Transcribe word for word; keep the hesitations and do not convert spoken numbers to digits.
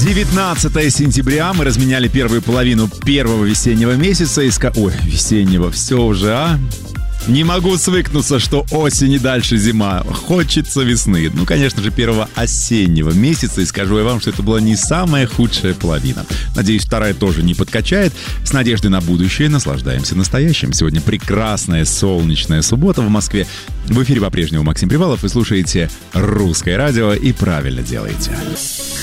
девятнадцатое сентября. Мы разменяли первую половину первого весеннего месяца. И ска... Ой, весеннего, все уже, а? Не могу свыкнуться, что осень и дальше зима. Хочется весны. Ну, конечно же, первого осеннего месяца. И скажу я вам, что это была не самая худшая половина. Надеюсь, вторая тоже не подкачает. С надеждой на будущее наслаждаемся настоящим. Сегодня прекрасная солнечная суббота в Москве. В эфире по-прежнему Максим Привалов. Вы слушаете «Русское радио» и правильно делаете.